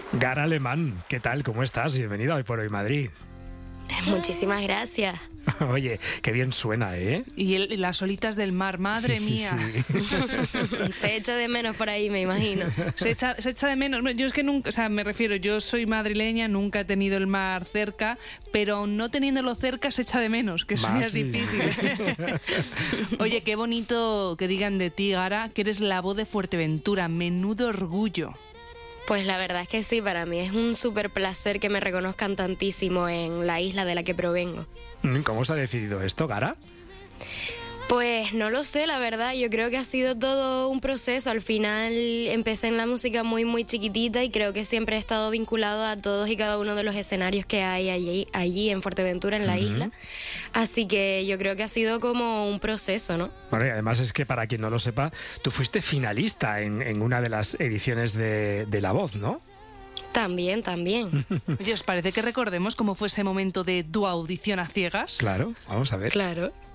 Gara Alemán, ¿qué tal? ¿Cómo estás? Bienvenida a Hoy por Hoy Madrid. Muchísimas gracias. Oye, qué bien suena, ¿eh? Y las olitas del mar, madre Sí, mía. sí. Se echa de menos por ahí, me imagino. Se echa de menos. Yo es que nunca, o sea, me refiero, yo soy madrileña, nunca he tenido el mar cerca, pero no teniéndolo cerca se echa de menos, que eso Más, ya es sí. difícil. Oye, qué bonito que digan de ti, Gara, que eres la voz de Fuerteventura. Menudo orgullo. Pues la verdad es que sí, para mí es un súper placer que me reconozcan tantísimo en la isla de la que provengo. ¿Cómo se ha decidido esto, Gara? Pues no lo sé, la verdad, yo creo que ha sido todo un proceso. Al final empecé en la música muy chiquitita y creo que siempre he estado vinculado a todos y cada uno de los escenarios que hay allí en Fuerteventura, en la isla. Así que yo creo que ha sido como un proceso, ¿no? Bueno, y además es que para quien no lo sepa, tú fuiste finalista en una de las ediciones de La Voz, ¿no? También. Oye, ¿os parece que recordemos cómo fue ese momento de tu audición a ciegas? Claro, vamos a ver. Claro.